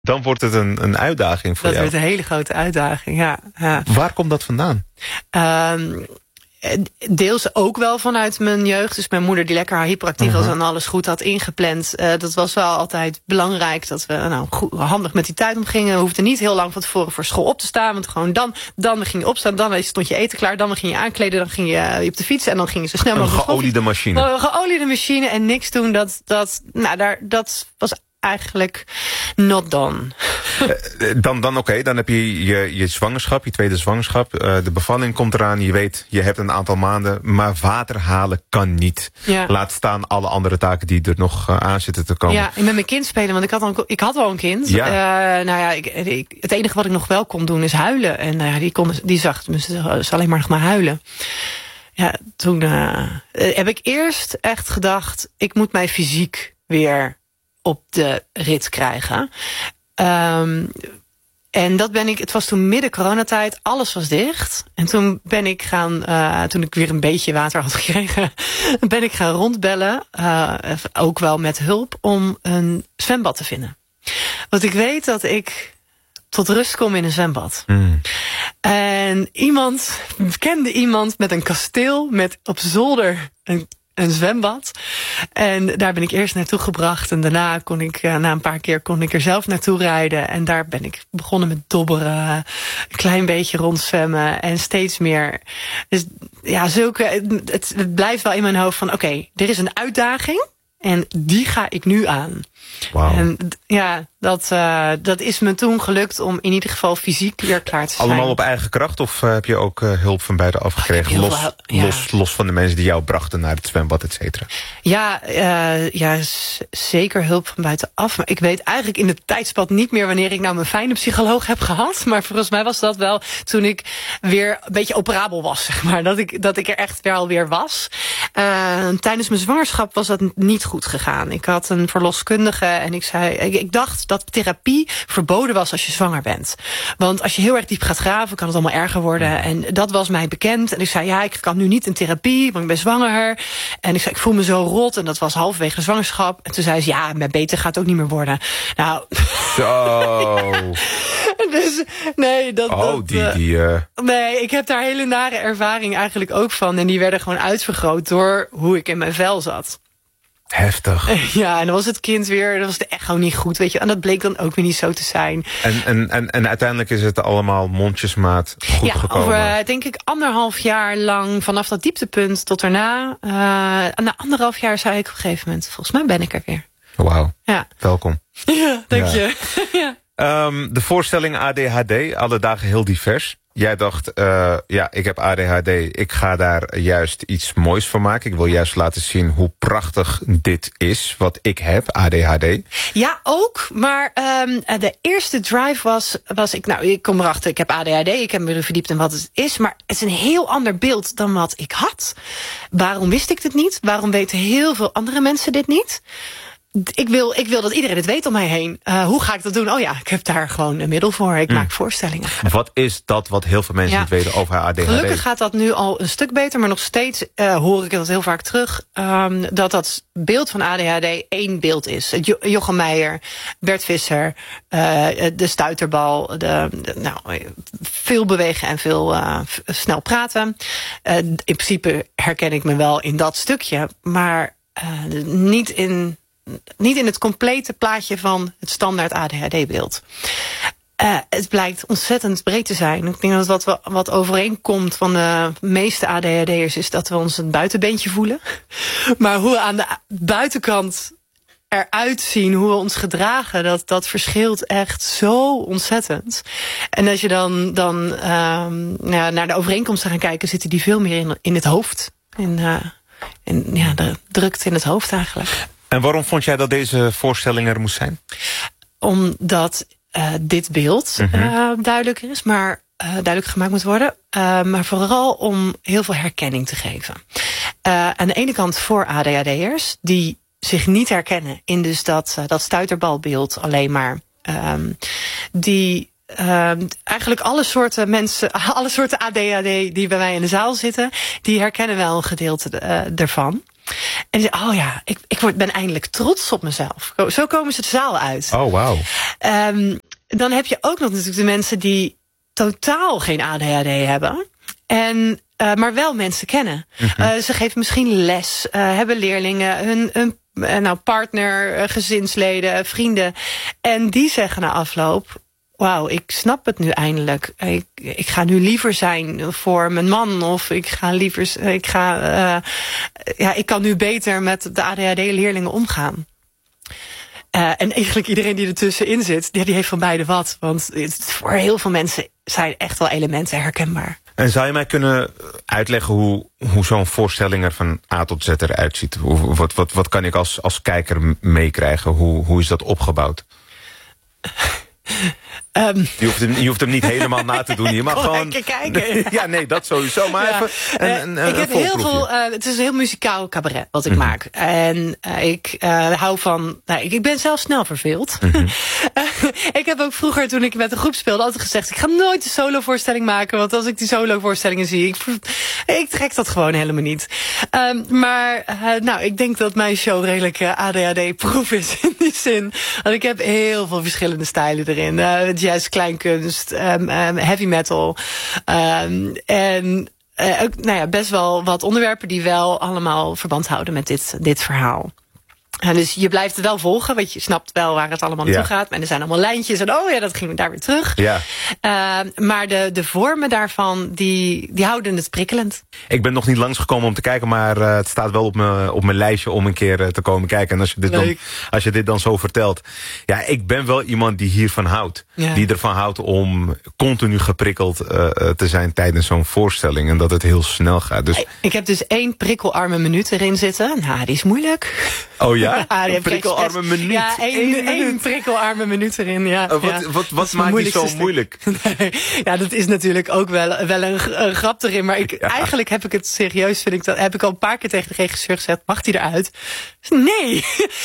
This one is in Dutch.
Dan wordt het een uitdaging voor jou. Dat wordt een hele grote uitdaging, ja. Waar komt dat vandaan? Deels ook wel vanuit mijn jeugd. Dus mijn moeder die lekker hyperactief was en alles goed had ingepland. Dat was wel altijd belangrijk. Dat we handig met die tijd omgingen. We hoefden niet heel lang van tevoren voor school op te staan. Want gewoon dan ging je opstaan. Dan stond je eten klaar. Dan ging je aankleden. Dan ging je op de fiets. En dan ging je zo snel mogelijk. Een geoliede machine. Een geoliede machine en niks doen. Dat was eigenlijk not done. Dan heb je zwangerschap, je tweede zwangerschap. De bevalling komt eraan. Je weet, je hebt een aantal maanden. Maar water halen kan niet. Ja. Laat staan alle andere taken die er nog aan zitten te komen. Ja, en met mijn kind spelen. Want ik had al een kind. Ja. Het enige wat ik nog wel kon doen is huilen. En die zag dus alleen maar nog maar huilen. Ja, toen heb ik eerst echt gedacht, ik moet mij fysiek weer op de rit krijgen. En dat het was toen midden coronatijd, alles was dicht. En toen ben ik toen ik weer een beetje water had gekregen, ben ik gaan rondbellen, ook wel met hulp, om een zwembad te vinden. Want ik weet dat ik tot rust kom in een zwembad. En kende iemand met een kasteel, met op zolder een zwembad. En daar ben ik eerst naartoe gebracht. En daarna na een paar keer kon ik er zelf naartoe rijden. En daar ben ik begonnen met dobberen. Een klein beetje rondzwemmen. En steeds meer. Dus ja, het blijft wel in mijn hoofd van oké, er is een uitdaging. En die ga ik nu aan. Wow. En ja, dat is me toen gelukt om in ieder geval fysiek weer klaar te zijn. Allemaal op eigen kracht of heb je ook hulp van buitenaf gekregen? Los van de mensen die jou brachten naar het zwembad, et cetera. Ja, zeker hulp van buitenaf. Maar ik weet eigenlijk in het tijdspad niet meer wanneer ik nou mijn fijne psycholoog heb gehad. Maar volgens mij was dat wel toen ik weer een beetje operabel was, zeg maar. Dat ik er echt wel weer was. Tijdens mijn zwangerschap was dat niet goed gegaan. Ik had een verloskundige en ik dacht dat therapie verboden was als je zwanger bent. Want als je heel erg diep gaat graven, kan het allemaal erger worden. En dat was mij bekend. En ik zei, ja, ik kan nu niet in therapie, want ik ben zwanger. En ik zei, ik voel me zo rot. En dat was halverwege de zwangerschap. En toen zei ze, ja, maar beter gaat het ook niet meer worden. Nou. Zo. Dus, nee, nee, ik heb daar hele nare ervaring eigenlijk ook van. En die werden gewoon uitvergroot door hoe ik in mijn vel zat. Heftig. Ja, en dan was het kind weer, dan was het echt gewoon niet goed, weet je. En dat bleek dan ook weer niet zo te zijn. En uiteindelijk is het allemaal mondjesmaat goed gekomen? Ja, over denk ik 1,5 jaar lang, vanaf dat dieptepunt tot daarna. Na 1,5 jaar zei ik op een gegeven moment, volgens mij ben ik er weer. Wauw, ja. Welkom. Ja, dank je. Ja. De voorstelling ADHD, alle dagen heel divers. Jij dacht, ik heb ADHD, ik ga daar juist iets moois van maken. Ik wil juist laten zien hoe prachtig dit is, wat ik heb, ADHD. Ja, ook. Maar de eerste drive was ik kom erachter, ik heb ADHD, ik heb me er verdiept in wat het is. Maar het is een heel ander beeld dan wat ik had. Waarom wist ik dit niet? Waarom weten heel veel andere mensen dit niet? Ik wil dat iedereen het weet om mij heen. Hoe ga ik dat doen? Oh ja, ik heb daar gewoon een middel voor. Ik maak voorstellingen. Wat is dat wat heel veel mensen niet weten over ADHD? Gelukkig gaat dat nu al een stuk beter. Maar nog steeds hoor ik dat heel vaak terug. Dat beeld van ADHD één beeld is. Jochem Meijer, Bert Visser, de stuiterbal. Veel bewegen en veel snel praten. In principe herken ik me wel in dat stukje. Maar niet in het complete plaatje van het standaard ADHD-beeld. Het blijkt ontzettend breed te zijn. Ik denk dat wat overeenkomt van de meeste ADHD'ers is dat we ons een buitenbeentje voelen. Maar hoe we aan de buitenkant eruit zien, hoe we ons gedragen, dat verschilt echt zo ontzettend. En als je dan naar de overeenkomsten gaan kijken, zitten die veel meer in het hoofd. De drukte in het hoofd eigenlijk. En waarom vond jij dat deze voorstelling er moest zijn? Omdat dit beeld duidelijker is, maar duidelijk gemaakt moet worden. Maar vooral om heel veel herkenning te geven. Aan de ene kant voor ADHD'ers die zich niet herkennen in dus dat stuiterbalbeeld alleen maar. Eigenlijk alle soorten mensen, alle soorten ADHD die bij mij in de zaal zitten, die herkennen wel een gedeelte ervan. En die zei, oh ja, ik ben eindelijk trots op mezelf. Zo komen ze de zaal uit. Oh, wauw. Dan heb je ook nog natuurlijk de mensen die totaal geen ADHD hebben. Maar wel mensen kennen. Ze geven misschien les, hebben leerlingen, hun partner, gezinsleden, vrienden. En die zeggen na afloop, wauw, ik snap het nu eindelijk. Ik ga nu liever zijn voor mijn man. Of ik kan nu beter met de ADHD-leerlingen omgaan. En eigenlijk iedereen die ertussenin zit, die heeft van beide wat. Want voor heel veel mensen zijn echt wel elementen herkenbaar. En zou je mij kunnen uitleggen hoe zo'n voorstelling er van A tot Z eruit ziet? Wat kan ik als kijker meekrijgen? Hoe is dat opgebouwd? Je hoeft hem niet helemaal na te doen. Je mag gewoon kijken. Ja, nee, dat sowieso. Maar even ik heb heel veel. Het is een heel muzikaal cabaret wat ik maak. En ik hou van. Ik ben zelf snel verveeld. Ik heb ook vroeger, toen ik met de groep speelde, altijd gezegd: ik ga nooit een solovoorstelling maken. Want als ik die solovoorstellingen zie, ik trek dat gewoon helemaal niet. Maar ik denk dat mijn show redelijk ADHD-proof is in die zin. Want ik heb heel veel verschillende stijlen erin. Jazz, kleinkunst, heavy metal. Best wel wat onderwerpen die wel allemaal verband houden met dit verhaal. En dus je blijft het wel volgen, want je snapt wel waar het allemaal naartoe gaat. En er zijn allemaal lijntjes en dat gingen we daar weer terug. Ja. Maar de vormen daarvan, die houden het prikkelend. Ik ben nog niet langsgekomen om te kijken, maar het staat wel op mijn lijstje om een keer te komen kijken. En als je dit dan zo vertelt. Ja, ik ben wel iemand die hiervan houdt. Ja. Die ervan houdt om continu geprikkeld te zijn tijdens zo'n voorstelling. En dat het heel snel gaat. Dus ik heb dus 1 prikkelarme minuut erin zitten. Nou, die is moeilijk. Oh ja? Een prikkelarme minuut? Ja, één prikkelarme minuut erin. Ja, wat maakt die zo moeilijk? Nee, ja, dat is natuurlijk ook wel een grap erin. Maar eigenlijk heb ik het serieus, heb ik al een paar keer tegen de regisseur gezegd, mag die eruit? Nee,